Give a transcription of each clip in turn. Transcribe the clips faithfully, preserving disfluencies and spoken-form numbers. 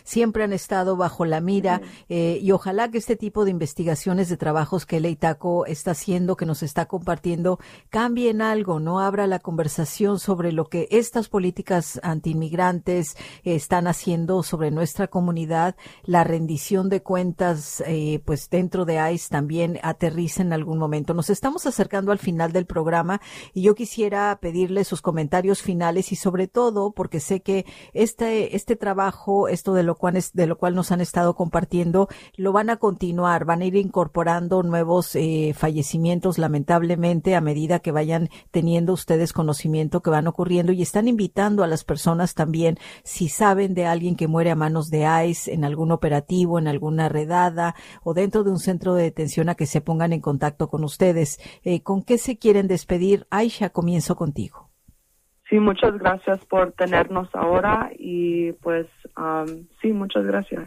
siempre han estado bajo la mira, eh, y ojalá que este tipo de investigaciones de trabajos que L A ITACO está haciendo, que nos está compartiendo, cambie en algo, ¿no? Abra la conversación sobre lo que estas políticas antiinmigrantes eh, están haciendo sobre nuestra comunidad. La rendición de cuentas, eh, pues dentro de I C E también aterriza en algún momento. Nos estamos acercando al final del programa y yo quisiera pedirle sus comentarios finales y sobre todo, porque sé que este, este trabajo, esto de lo cual es, de lo cual nos han estado compartiendo, lo van a continuar, van a ir incorporando nuevos eh, fallecimientos, lamentablemente, a medida que vayan teniendo ustedes conocimiento que van ocurriendo, y están invitando a las personas también, si saben de alguien que muere a manos de I C E en algún operativo, en alguna redada o dentro de un centro de detención, a que se pongan en contacto con ustedes. Eh, ¿Con qué se quieren despedir? Aisha, comienzo contigo. Sí, muchas gracias por tenernos ahora y pues um, sí, muchas gracias.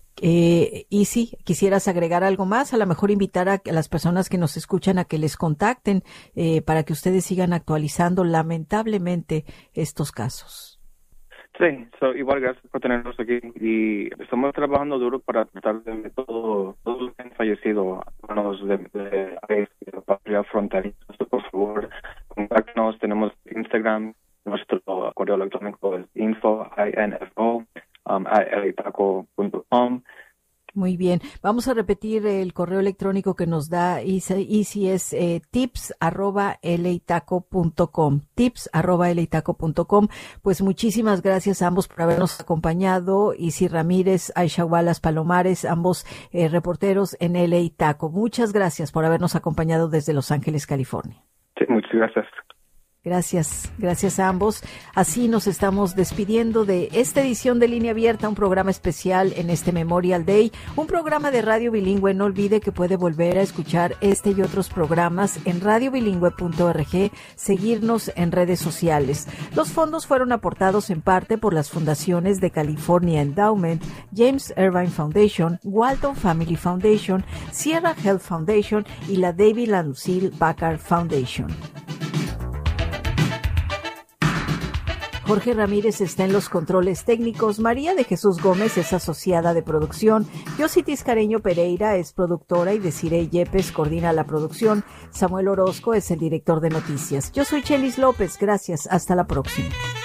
Eh, y si quisieras agregar algo más, a lo mejor invitar a, a las personas que nos escuchan a que les contacten eh, para que ustedes sigan actualizando lamentablemente estos casos. Sí, so, igual gracias por tenernos aquí y estamos trabajando duro para tratar de ver todo, todos los que han fallecido a manos de, de, de la patria fronteriza. Por favor, contáctanos, tenemos Instagram, nuestro correo electrónico es info, info, um, at l a taco punto com. Muy bien. Vamos a repetir el correo electrónico que nos da Easy, es eh, tips arroba laitaco punto com. Tips arroba laitaco punto com. Pues muchísimas gracias a ambos por habernos acompañado. Easy Ramírez, Aisha Wallace Palomares, ambos eh, reporteros en L A ITACO. Muchas gracias por habernos acompañado desde Los Ángeles, California. Sí, muchas gracias. Gracias, gracias a ambos. Así nos estamos despidiendo de esta edición de Línea Abierta, un programa especial en este Memorial Day, un programa de radio bilingüe. No olvide que puede volver a escuchar este y otros programas en radio bilingüe punto org, seguirnos en redes sociales. Los fondos fueron aportados en parte por las fundaciones de California Endowment, James Irvine Foundation, Walton Family Foundation, Sierra Health Foundation y la David and Lucille Packard Foundation. Jorge Ramírez está en los controles técnicos. María de Jesús Gómez es asociada de producción. Yossi Tiscareño Pereira es productora y Desiree Yepes coordina la producción. Samuel Orozco es el director de noticias. Yo soy Chelis López. Gracias. Hasta la próxima.